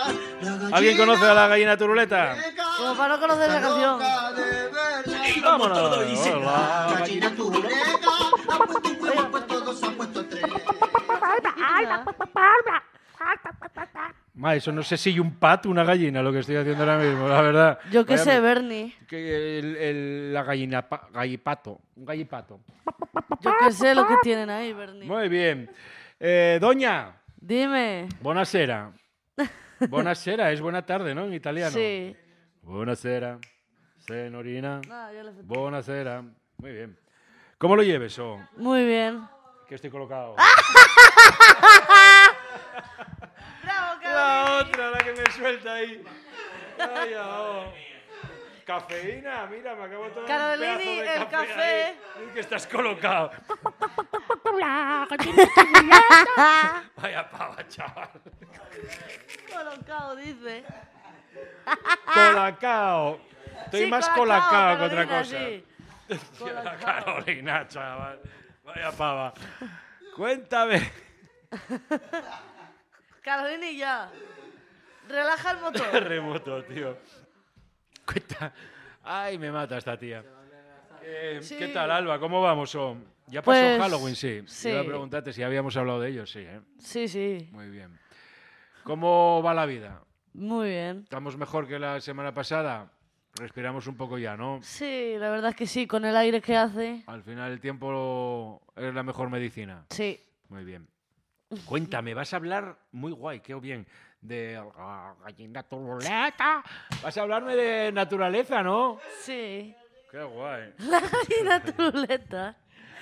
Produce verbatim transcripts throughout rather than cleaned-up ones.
¿Alguien conoce a la gallina turuleta? Como para no conocer esa canción. Vámonos. Hola. La gallina turuleta ha puesto un huevo, ha puesto dos, ha puesto tres. Ma, eso no sé si un pato o una gallina lo que estoy haciendo ahora mismo, la verdad. Yo qué Vaya, sé, Bernie. Que el, el- la gallina, pa- gallipato, un gallipato. Yo qué sé lo que tienen ahí, Bernie. Muy bien. Eh, doña, Dime. buonasera. Buonasera, es buena tarde, ¿no? En italiano. Sí. Buonasera, senorina. Nada, ya le he hecho. Buonasera. Muy bien. ¿Cómo lo lleves, o? Muy bien. Que estoy colocado. ¡Bravo, La otra, la que me suelta ahí. Ay, oh. Cafeína, mira, me acabo de tomar un Carolini, pedazo de el café. ahí. Y que estás colocado. Vaya pava, chaval. Colocado, dice. Colacao. Estoy Sí, más colacao, colacao que otra Carolina, cosa. sí. Hostia, la Carolina, chaval. Vaya pava. Cuéntame. Carolini, ya. Relaja el motor. Remoto, tío. Cuenta. Ay, me mata esta tía. Eh, Sí. ¿Qué tal, Alba? ¿Cómo vamos? oh? ¿Ya pasó Pues, Halloween? Sí. sí. Iba a preguntarte si habíamos hablado de ello, sí. ¿eh? Sí, sí. Muy bien. ¿Cómo va la vida? Muy bien. ¿Estamos mejor que la semana pasada? Respiramos un poco ya, ¿no? Sí, la verdad es que sí, con el aire que hace. Al final el tiempo es la mejor medicina. Sí. Muy bien. Cuéntame, vas a hablar muy guay, qué bien, de la gallina turuleta. Vas a hablarme de naturaleza, ¿no? Sí. Qué guay. La gallina turuleta.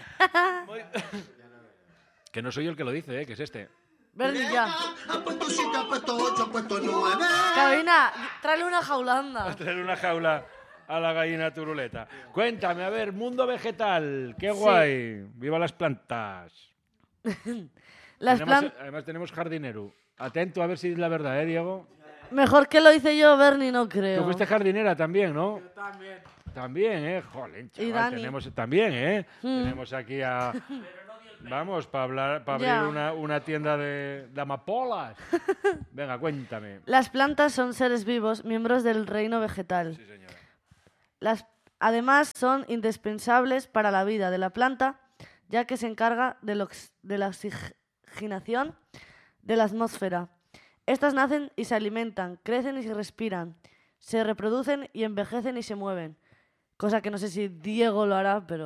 Que no soy yo el que lo dice, ¿eh? Que es este. Bernie, ya. Ha puesto siete, ha puesto ocho, ha puesto nueve. Carolina, tráele una jaulanda. A traer una jaula a la gallina turuleta. Cuéntame, a ver, mundo vegetal, qué guay. Viva las plantas. Las Tenemos- plantas. Además tenemos jardinero. Atento a ver si es la verdad, ¿eh, Diego? Mejor que lo hice yo, Bernie, no Tú creo. fuiste jardinera también, ¿no? Yo también. También, ¿eh? Joder, chaval, Dani. tenemos también, ¿eh? Mm. Tenemos aquí a... Vamos, para hablar, para abrir Ya. una, una tienda de, de amapolas. Venga, cuéntame. Las plantas son seres vivos, miembros del reino vegetal. Sí, señora. Las, además, son indispensables para la vida de la planta, ya que se encarga de, la ox- de la oxigenación de la atmósfera. Estas nacen y se alimentan, crecen y se respiran, se reproducen y envejecen y se mueven. Cosa que no sé si Diego lo hará, pero...